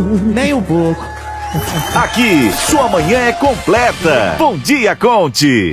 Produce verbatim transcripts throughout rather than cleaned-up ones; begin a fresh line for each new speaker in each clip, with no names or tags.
Nem um pouco.
Aqui, sua manhã é completa. Bom dia, Conte.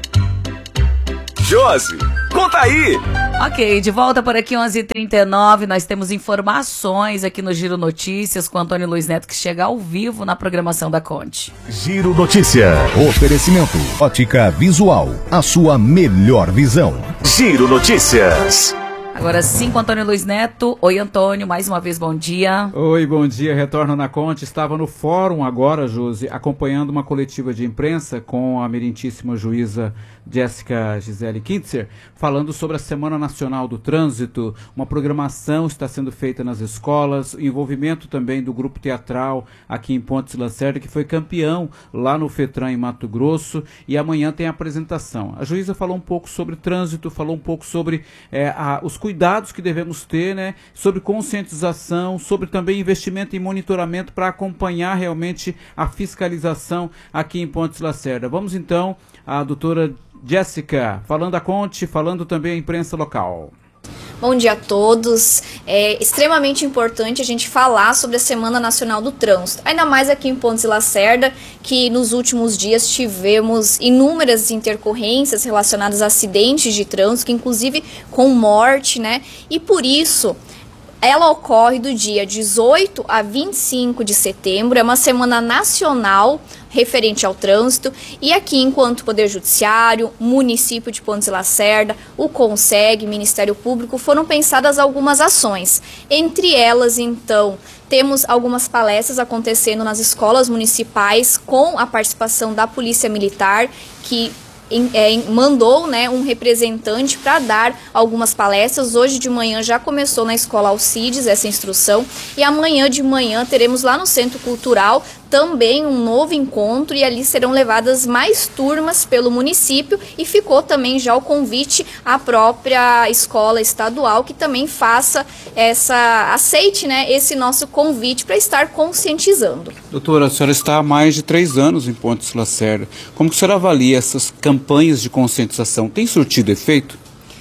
Josi, conta aí.
Ok, de volta por aqui, onze e trinta e nove, nós temos informações aqui no Giro Notícias com Antônio Luiz Neto, que chega ao vivo na programação da Conte.
Giro Notícia.
Oferecimento Ótica Visual, a sua melhor visão.
Giro Notícias.
Agora sim, com Antônio Luiz Neto. Oi, Antônio, mais uma vez, bom dia.
Oi, bom dia, retorno na Conte. Estava no fórum agora, Josi, acompanhando uma coletiva de imprensa com a meritíssima juíza Jéssica Gisele Kintzer, falando sobre a Semana Nacional do Trânsito. Uma programação está sendo feita nas escolas, envolvimento também do grupo teatral aqui em Pontes Lacerda, que foi campeão lá no FETRAN em Mato Grosso, e amanhã tem a apresentação. A juíza falou um pouco sobre trânsito, falou um pouco sobre é, a, os cuidados que devemos ter, né, sobre conscientização, sobre também investimento em monitoramento para acompanhar realmente a fiscalização aqui em Pontes Lacerda. Vamos então à doutora Jéssica, falando a Conte, falando também a imprensa local.
Bom dia a todos. É extremamente importante a gente falar sobre a Semana Nacional do Trânsito, ainda mais aqui em Pontes Lacerda, que nos últimos dias tivemos inúmeras intercorrências relacionadas a acidentes de trânsito, que inclusive com morte, né? E por isso ela ocorre do dia dezoito a vinte e cinco de setembro, é uma semana nacional referente ao trânsito, e aqui, enquanto Poder Judiciário, município de Pontes Lacerda, o CONSEG, Ministério Público, foram pensadas algumas ações. Entre elas, então, temos algumas palestras acontecendo nas escolas municipais com a participação da Polícia Militar, que Em, é, mandou, né, um representante para dar algumas palestras. Hoje de manhã já começou na Escola Alcides essa instrução, e amanhã de manhã teremos lá no Centro Cultural também um novo encontro, e ali serão levadas mais turmas pelo município, e ficou também já o convite à própria escola estadual que também faça essa, aceite, né, esse nosso convite para estar conscientizando.
Doutora, a senhora está há mais de três anos em Pontes Lacerda. Como que a senhora avalia essas campanhas de conscientização? Tem surtido efeito?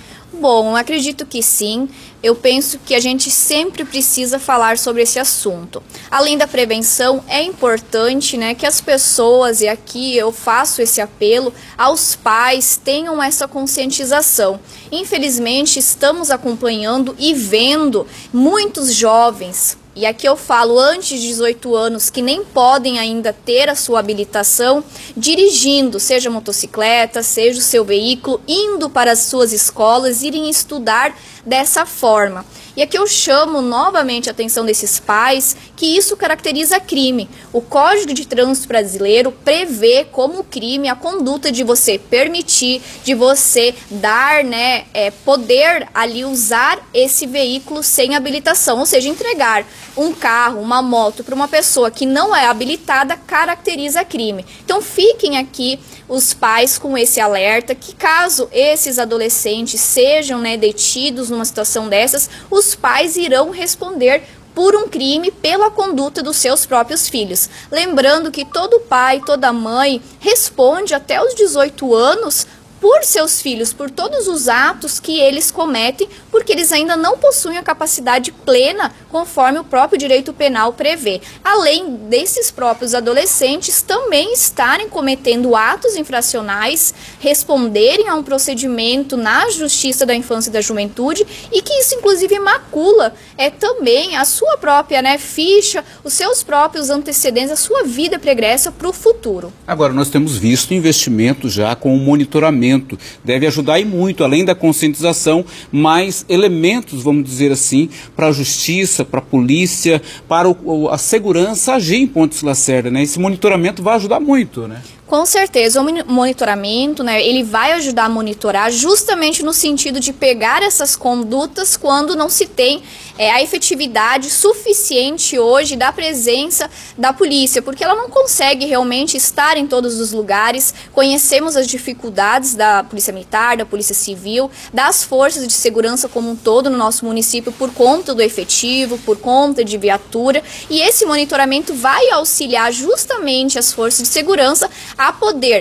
Bom, acredito que sim. Eu penso que a gente sempre precisa falar sobre esse assunto. Além da prevenção, é importante, né, que as pessoas, e aqui eu faço esse apelo, aos pais tenham essa conscientização. Infelizmente, estamos acompanhando e vendo muitos jovens, e aqui eu falo antes de dezoito anos, que nem podem ainda ter a sua habilitação, dirigindo, seja motocicleta, seja o seu veículo, indo para as suas escolas, irem estudar dessa forma. E aqui eu chamo novamente a atenção desses pais que isso caracteriza crime. O Código de Trânsito Brasileiro prevê como crime a conduta de você permitir, de você dar, né, é, poder ali usar esse veículo sem habilitação, ou seja, entregar um carro, uma moto para uma pessoa que não é habilitada caracteriza crime. Então fiquem aqui os pais com esse alerta, que caso esses adolescentes sejam, né, detidos numa situação dessas, os pais irão responder por um crime pela conduta dos seus próprios filhos. Lembrando que todo pai, toda mãe responde até os dezoito anos por seus filhos, por todos os atos que eles cometem, porque eles ainda não possuem a capacidade plena, conforme o próprio direito penal prevê. Além desses próprios adolescentes também estarem cometendo atos infracionais, responderem a um procedimento na Justiça da Infância e da Juventude, e que isso inclusive macula é também a sua própria, né, ficha, os seus próprios antecedentes, a sua vida pregressa para o futuro.
Agora, nós temos visto investimento já com o monitoramento. Deve ajudar e muito, além da conscientização, mais elementos, vamos dizer assim, para a justiça, para a polícia, para o, a segurança agir em Pontes Lacerda, né? Esse monitoramento vai ajudar muito, né?
Com certeza, o monitoramento, né, ele vai ajudar a monitorar justamente no sentido de pegar essas condutas quando não se tem é, a efetividade suficiente hoje da presença da polícia, porque ela não consegue realmente estar em todos os lugares. Conhecemos as dificuldades da Polícia Militar, da Polícia Civil, das forças de segurança como um todo no nosso município por conta do efetivo, por conta de viatura, e esse monitoramento vai auxiliar justamente as forças de segurança a poder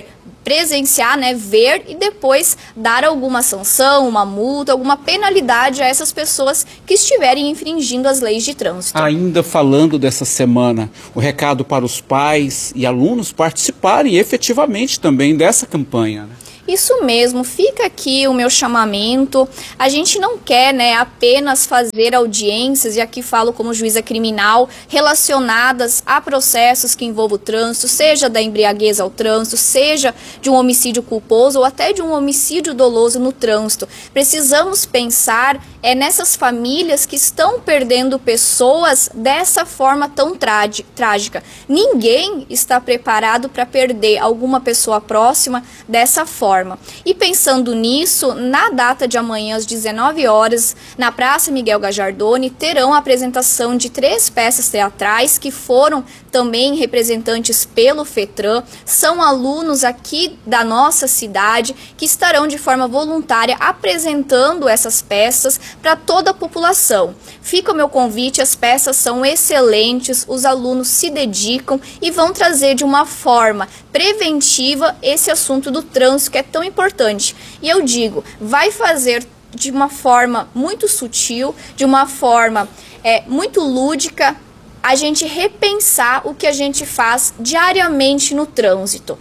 presenciar, né, ver e depois dar alguma sanção, uma multa, alguma penalidade a essas pessoas que estiverem infringindo as leis de trânsito.
Ainda falando dessa semana, o recado para os pais e alunos participarem efetivamente também dessa campanha, né?
Isso mesmo, fica aqui o meu chamamento. A gente não quer, né, apenas fazer audiências, e aqui falo como juíza criminal, relacionadas a processos que envolvam o trânsito, seja da embriaguez ao trânsito, seja de um homicídio culposo ou até de um homicídio doloso no trânsito. Precisamos pensar é, nessas famílias que estão perdendo pessoas dessa forma tão trágica. Ninguém está preparado para perder alguma pessoa próxima dessa forma. E pensando nisso, na data de amanhã às dezenove horas, na Praça Miguel Gajardoni, terão a apresentação de três peças teatrais que foram também representantes pelo FETRAN. São alunos aqui da nossa cidade que estarão de forma voluntária apresentando essas peças para toda a população. Fica o meu convite, as peças são excelentes, os alunos se dedicam e vão trazer de uma forma preventiva esse assunto do trânsito que é tão importante. E eu digo, vai fazer de uma forma muito sutil, de uma forma é, muito lúdica, a gente repensar o que a gente faz diariamente no trânsito.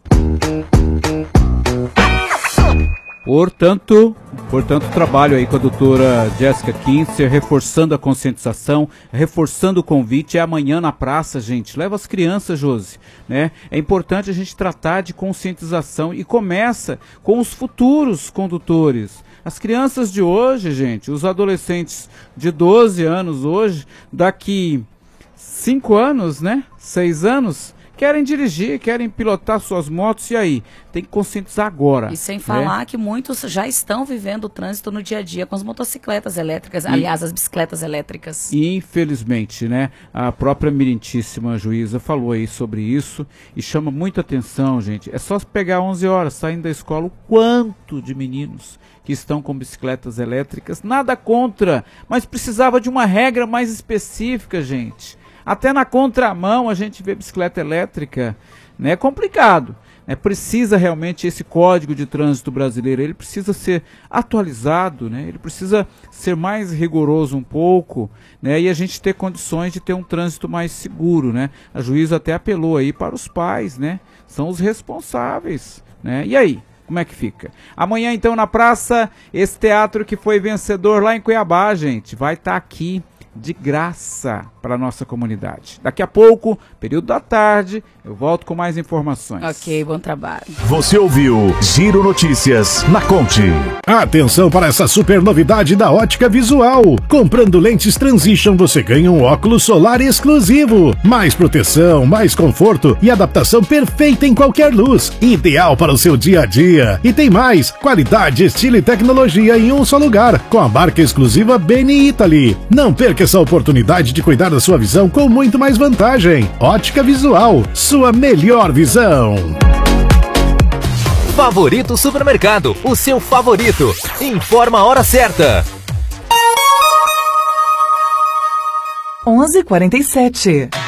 Portanto, portanto, trabalho aí com a doutora Jéssica Kintzer, reforçando a conscientização, reforçando o convite. É amanhã na praça, gente. Leva as crianças, Josi, né? É importante a gente tratar de conscientização e começa com os futuros condutores. As crianças de hoje, gente, os adolescentes de doze anos hoje, daqui cinco anos, né? seis anos, querem dirigir, querem pilotar suas motos, e aí? Tem que conscientizar agora.
E sem falar
né?
que muitos já estão vivendo o trânsito no dia a dia com as motocicletas elétricas,
e,
aliás, as bicicletas elétricas.
Infelizmente, né? A própria meritíssima juíza falou aí sobre isso e chama muita atenção, gente. É só pegar onze horas, saindo da escola, o quanto de meninos que estão com bicicletas elétricas, nada contra, mas precisava de uma regra mais específica, gente. Até na contramão a gente vê bicicleta elétrica, né? É complicado, né? Precisa realmente esse Código de Trânsito brasileiro, ele precisa ser atualizado, né? Ele precisa ser mais rigoroso um pouco, né? E a gente ter condições de ter um trânsito mais seguro, né? A juíza até apelou aí para os pais, né? São os responsáveis, né? E aí? Como é que fica? Amanhã, então, na praça, esse teatro que foi vencedor lá em Cuiabá, gente, vai estar aqui de graça para a nossa comunidade. Daqui a pouco, período da tarde, eu volto com mais informações.
Ok, bom trabalho.
Você ouviu Giro Notícias na Conte.
Atenção para essa super novidade da Ótica Visual. Comprando lentes Transition, você ganha um óculos solar exclusivo. Mais proteção, mais conforto e adaptação perfeita em qualquer luz. Ideal para o seu dia a dia. E tem mais, qualidade, estilo e tecnologia em um só lugar, com a marca exclusiva Beni Italy. Não perca essa oportunidade de cuidar da sua visão com muito mais vantagem. Ótica Visual, sua melhor visão.
Favorito Supermercado, o seu favorito. Informa a hora certa.
onze e quarenta e sete.